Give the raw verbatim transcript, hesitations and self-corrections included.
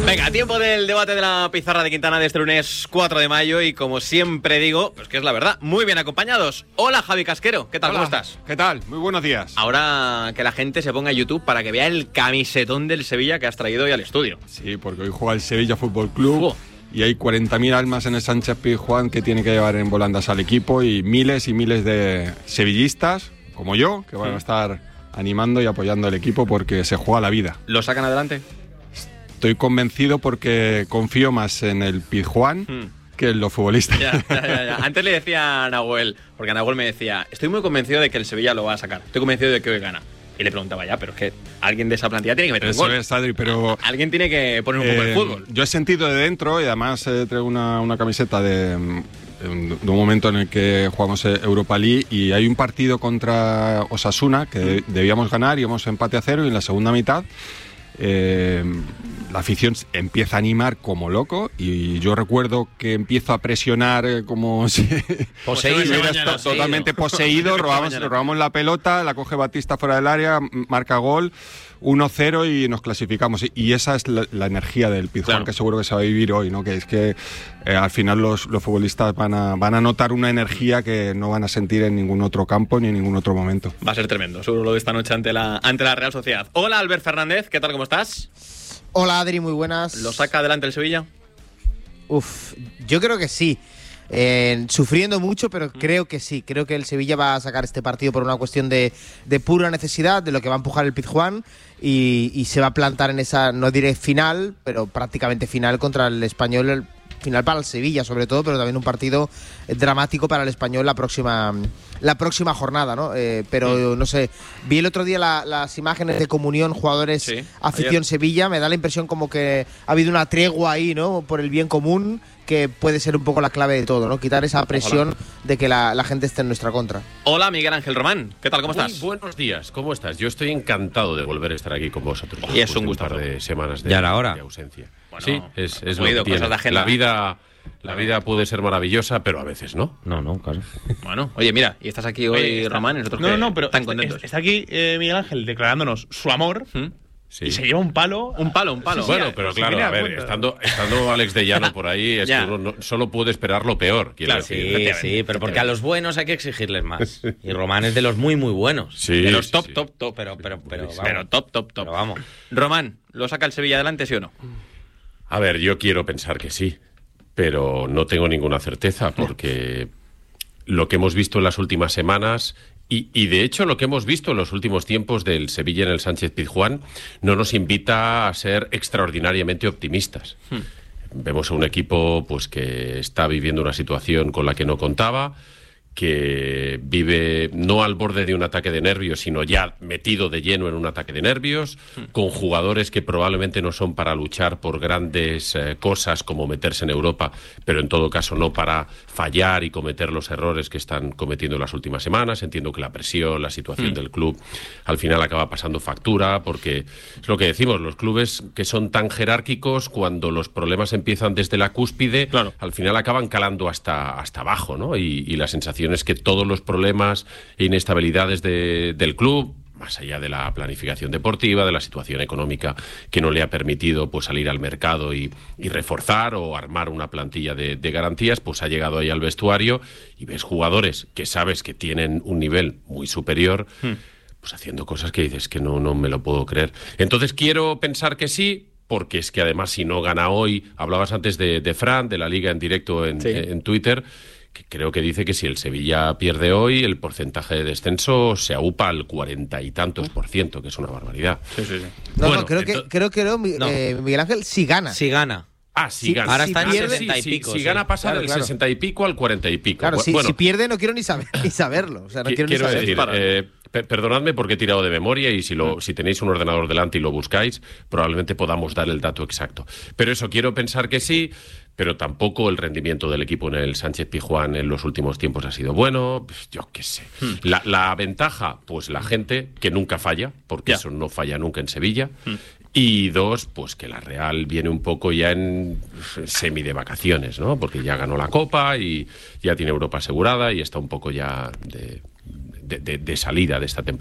Venga, tiempo del debate de la pizarra de Quintana de este lunes cuatro de mayo y como siempre digo, pues que es la verdad, muy bien acompañados. Hola Javi Casquero, ¿qué tal? Hola. ¿Cómo estás? ¿Qué tal? Muy buenos días. Ahora que la gente se ponga a YouTube para que vea el camisetón del Sevilla que has traído hoy al estudio. Sí, porque hoy juega el Sevilla Fútbol Club Oh. y hay cuarenta mil almas en el Sánchez Pizjuán que tiene que llevar en volandas al equipo y miles y miles de sevillistas, como yo, que van a estar animando y apoyando al equipo porque se juega la vida. ¿Lo sacan adelante? Estoy convencido porque confío más en el Pizjuán Hmm. que en los futbolistas. Ya, ya, ya, ya. Antes le decía a Nahuel, porque Nahuel me decía, estoy muy convencido de que el Sevilla lo va a sacar, estoy convencido de que hoy gana. Y le preguntaba ya, pero es que alguien de esa plantilla tiene que meter un Eso gol. es, Adri, pero... Alguien tiene que poner un poco de Eh, fútbol. Yo he sentido de dentro y además eh, traigo una, una camiseta de, de un momento en el que jugamos Europa League y hay un partido contra Osasuna que Mm. debíamos ganar, íbamos empate a cero y en la segunda mitad eh, la afición empieza a animar como loco y yo recuerdo que empiezo a presionar eh, como si Poseído. si hubiera Mañana, estado sí. totalmente poseído, robamos, Mañana. robamos la pelota, la coge Batista fuera del área, marca gol, uno cero y nos clasificamos. Y, y esa es la, la energía del Pizjuán, Claro. que seguro que se va a vivir hoy, ¿no? Que es que eh, al final los, los futbolistas van a, van a notar una energía que no van a sentir en ningún otro campo ni en ningún otro momento. Va a ser tremendo, seguro lo de esta noche ante la, ante la Real Sociedad. Hola Albert Fernández, ¿qué tal? ¿Cómo estás? Hola Adri, muy buenas. ¿Lo saca adelante el Sevilla? Uf, yo creo que sí. Eh, sufriendo mucho, pero creo que sí. Creo que el Sevilla va a sacar este partido por una cuestión de, de pura necesidad, de lo que va a empujar el Pizjuán y, y se va a plantar en esa, no diré final, pero prácticamente final contra el Español, el final para el Sevilla sobre todo, pero también un partido dramático para el Español la próxima la próxima jornada, ¿no? Eh, pero no sé, vi el otro día la, las imágenes de comunión jugadores Sí, afición ayer. Sevilla, me da la impresión como que ha habido una tregua ahí, ¿no? Por el bien común, que puede ser un poco la clave de todo, ¿no? Quitar esa presión de que la, la gente esté en nuestra contra. Hola Miguel Ángel Román, ¿qué tal? ¿Cómo Muy estás? buenos días, ¿cómo estás? Yo estoy encantado de volver a estar aquí con vosotros. Y es después un de gustazo. par de semanas de, Ya era hora. de ausencia. Bueno, sí, es, es hemos oído lo que tiene. cosas de agenda. La vida, la vida puede ser maravillosa, pero a veces no. No, no, claro. Bueno, oye, mira, y estás aquí hoy, Oye, está- Román, y nosotros No, que no, no, pero tan está, contentos. está aquí eh, Miguel Ángel declarándonos su amor ¿Mm? Sí. y se lleva un palo. Un palo, un palo. Sí, sí, Bueno, sí, pero sí, claro, mira, a ver, cuenta. estando, estando Alex de Llano por ahí, es Ya. que uno no- solo puede esperar lo peor. Quiero Claro, decir. Sí, efectivamente, sí, pero porque a los buenos hay que exigirles más. Y Román es de los muy, muy buenos. Sí, de los sí, top, sí. top, top. Pero, pero, pero, vamos. Pero top, top, top. Pero vamos. Román, ¿lo saca el Sevilla adelante, sí o no? A ver, yo quiero pensar que sí, pero no tengo ninguna certeza porque lo que hemos visto en las últimas semanas y, y de hecho lo que hemos visto en los últimos tiempos del Sevilla en el Sánchez Pizjuán no nos invita a ser extraordinariamente optimistas. Vemos a un equipo pues que está viviendo una situación con la que no contaba, que vive no al borde de un ataque de nervios, sino ya metido de lleno en un ataque de nervios, con jugadores que probablemente no son para luchar por grandes eh, cosas como meterse en Europa, pero en todo caso no para fallar y cometer los errores que están cometiendo en las últimas semanas. Entiendo que la presión, la situación del club al final acaba pasando factura, porque es lo que decimos, los clubes que son tan jerárquicos, cuando los problemas empiezan desde la cúspide, Claro. al final acaban calando hasta, hasta abajo, ¿no? Y, y la sensación es que todos los problemas e inestabilidades de- del club, más allá de la planificación deportiva, de la situación económica que no le ha permitido pues salir al mercado y, y reforzar o armar una plantilla de, de garantías, pues ha llegado ahí al vestuario y ves jugadores que sabes que tienen un nivel muy superior, pues haciendo cosas que dices que no, no me lo puedo creer. Entonces quiero pensar que sí, porque es que además si no gana hoy, hablabas antes de, de Fran, de la Liga en directo en, Sí. en Twitter, que creo que dice que si el Sevilla pierde hoy, el porcentaje de descenso se aupa al cuarenta y tantos por ciento, que es una barbaridad. Sí, sí, sí. No, Bueno, no, creo que, ento- creo que no, Mi- No. eh, Miguel Ángel sí gana. Si gana. Ah, si Sí, gana. ahora si está en pierde- sesenta y si, pico. si sí. gana pasa Claro, del claro. sesenta y pico al cuarenta y pico. Claro, si, Bueno, si pierde no quiero ni, saber, ni saberlo. O sea, no Qui- quiero ni quiero saberlo. decir, Para. eh, per- perdonadme porque he tirado de memoria y si, lo, si tenéis un ordenador delante y lo buscáis, probablemente podamos dar el dato exacto. Pero eso, quiero pensar que sí, pero tampoco el rendimiento del equipo en el Sánchez Pizjuán en los últimos tiempos ha sido bueno. Pues yo qué sé. La, la ventaja, pues la gente, que nunca falla, porque Ya. eso no falla nunca en Sevilla. Y dos, pues que la Real viene un poco ya en semi de vacaciones, ¿no? Porque ya ganó la Copa y ya tiene Europa asegurada y está un poco ya de, de, de- de salida de esta temporada.